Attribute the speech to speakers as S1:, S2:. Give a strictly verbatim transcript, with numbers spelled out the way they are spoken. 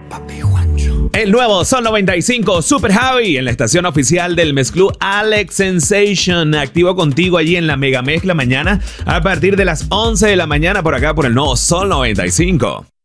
S1: Papi Juancho.
S2: El nuevo Sol noventa y cinco Super Javi en la estación oficial del mezclú Alex Sensation. Activo contigo allí en la Mega Mezcla mañana a partir de las once de la mañana por acá por el nuevo Sol noventa y cinco.